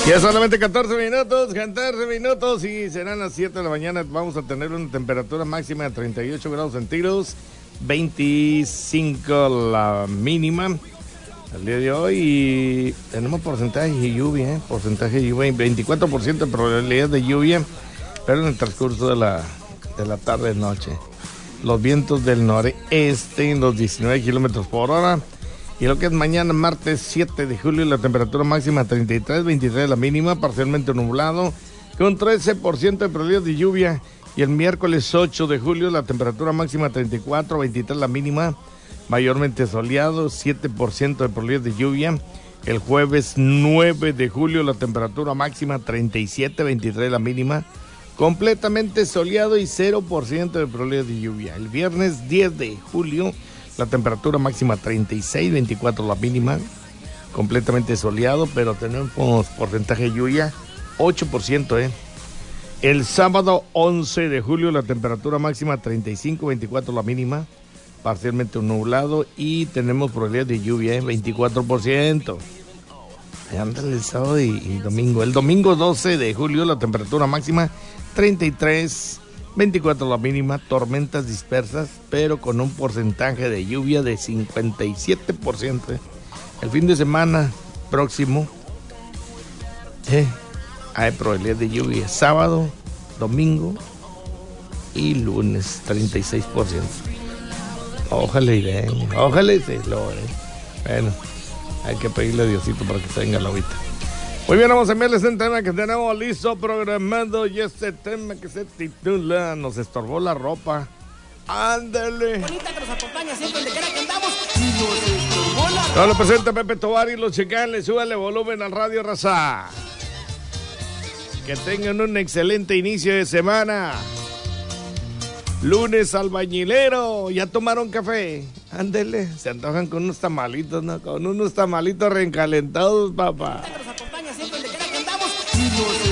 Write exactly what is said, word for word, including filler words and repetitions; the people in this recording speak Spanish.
Ya solamente catorce minutos, catorce minutos y serán las siete de la mañana. Vamos a tener una temperatura máxima de treinta y ocho grados centígrados, veinticinco la mínima al día de hoy. Y tenemos porcentaje de lluvia, ¿eh? porcentaje de lluvia, veinticuatro por ciento de probabilidad de lluvia, pero en el transcurso de la, de la tarde noche. Los vientos del noreste en los diecinueve kilómetros por hora. Y lo que es mañana, martes siete de julio, la temperatura máxima treinta y tres, veintitrés la mínima, parcialmente nublado, con trece por ciento de probabilidad de lluvia. Y el miércoles ocho de julio, la temperatura máxima treinta y cuatro, veintitrés la mínima, mayormente soleado, siete por ciento de probabilidad de lluvia. El jueves nueve de julio, la temperatura máxima treinta y siete, veintitrés la mínima, completamente soleado y cero por ciento de probabilidad de lluvia. El viernes diez de julio, la temperatura máxima treinta y seis, veinticuatro la mínima, completamente soleado, pero tenemos porcentaje de lluvia, ocho por ciento, ¿eh? El sábado once de julio, la temperatura máxima treinta y cinco, veinticuatro la mínima, parcialmente nublado y tenemos probabilidad de lluvia, ¿eh? veinticuatro por ciento. Ándale, el sábado y, y domingo. El domingo doce de julio, la temperatura máxima treinta y tres, veinticuatro la mínima, tormentas dispersas, pero con un porcentaje de lluvia de cincuenta y siete por ciento. ¿eh? El fin de semana próximo eh, hay probabilidad de lluvia sábado, domingo y lunes, treinta y seis por ciento. Ojalá y ven, ojalá y se logre. Bueno, hay que pedirle a Diosito para que se venga la agüita. Muy bien, vamos a enviarles un tema que tenemos listo, programado, y este tema que se titula Nos estorbó la ropa. Ándale. Bonita que nos acompaña siempre donde quiera que andamos. Nos estorbó la ropa. No, lo presenta Pepe Tobar y los chicales, súbale volumen al radio, raza. Que tengan un excelente inicio de semana. Lunes albañilero, ¿ya tomaron café? Ándele, se antojan con unos tamalitos, ¿no? Con unos tamalitos reencalentados, papá. Que nos acompaña siempre donde quiera que andamos.